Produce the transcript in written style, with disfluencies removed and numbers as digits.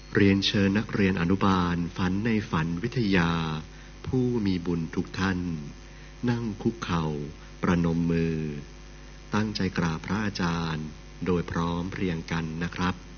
เรียนเชิญนักเรียนอนุบาลฝันในฝันวิทยาผู้มีบุญทุกท่านนั่งคุกเข่าประนมมือตั้งใจกราบพระอาจารย์โดยพร้อมเพรียงกันนะครับ